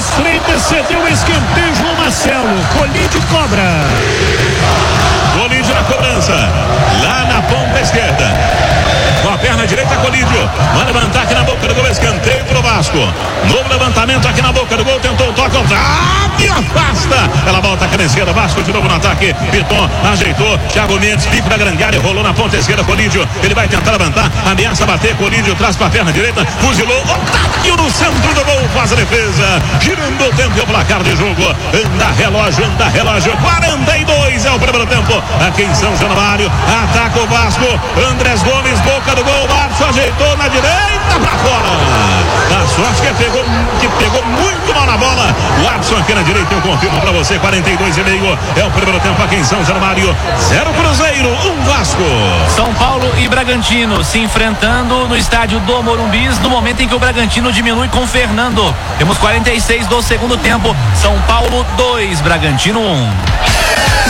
nas frentes, cedeu o escanteio, João Marcelo. Colídio cobra. Colídio na cobrança, lá na ponta esquerda. Com a perna direita, Colídio vai levantar aqui na boca do gol, escanteio pro Vasco. Novo levantamento aqui na boca do gol, tentou o toque, e afasta. Ela volta aqui na esquerda, Vasco de novo no ataque. Piton ajeitou, Thiago Mendes, pico da grande área, rolou na ponta esquerda, Colídio. Ele vai tentar levantar, ameaça bater, Colídio traz pra perna direita, fuzilou, Otávio no centro do gol, faz a defesa, girando o tempo e o placar de jogo. Anda relógio, 42 é o primeiro tempo. Aqui em São Januário, ataca o Vasco, Andrés Gomes, boca do gol, Watson ajeitou na direita pra fora. A sorte que pegou muito mal na bola. Watson aqui na direita, eu confirmo pra você, 42,5 é o primeiro tempo aqui em São Januário. 0 Cruzeiro, 1 Vasco. São Paulo e Bragantino se enfrentando no estádio do Morumbis, no momento em que o Bragantino diminui com Fernando. Temos 46 do segundo tempo. São Paulo 2, Bragantino 1.